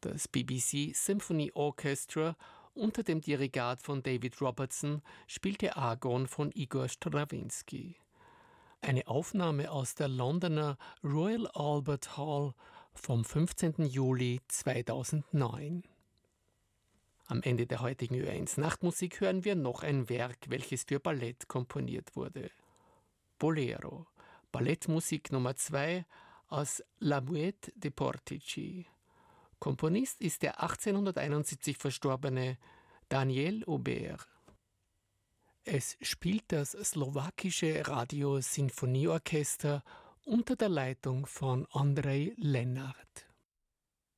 Das BBC Symphony Orchestra unter dem Dirigat von David Robertson spielte Agon von Igor Strawinski. Eine Aufnahme aus der Londoner Royal Albert Hall vom 15. Juli 2009. Am Ende der heutigen Ö1 Nachtmusik hören wir noch ein Werk, welches für Ballett komponiert wurde. Bolero, Ballettmusik Nummer 2 aus La Muette de Portici. Komponist ist der 1871 verstorbene Daniel Aubert. Es spielt das slowakische Radio-Sinfonieorchester unter der Leitung von Andrej Lenart.